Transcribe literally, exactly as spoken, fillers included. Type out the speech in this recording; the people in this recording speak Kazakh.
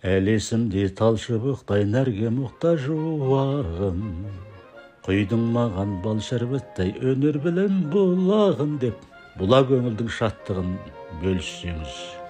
Әлі есімде талшыбықтай нәрге мұқтаж уағым, құйдың маған бал шәрбаттай өнер білім бұлағын деп, бұла көңілдің шаттығын бөліссеңіз.